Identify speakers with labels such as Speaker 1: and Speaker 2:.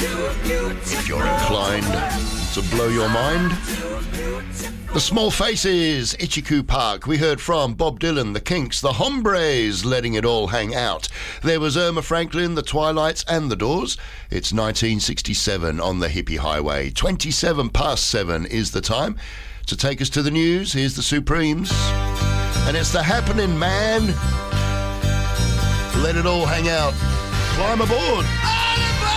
Speaker 1: if you're inclined to blow your mind. The Small Faces, Itchycoo Park. We heard from Bob Dylan, the Kinks, the Hombres, Letting It All Hang Out. There was Irma Franklin, the Twilights and the Doors. It's 1967 on the hippie highway. 7:27 is the time. To take us to the news, here's the Supremes. And it's the happening, man. Let it all hang out. Climb aboard.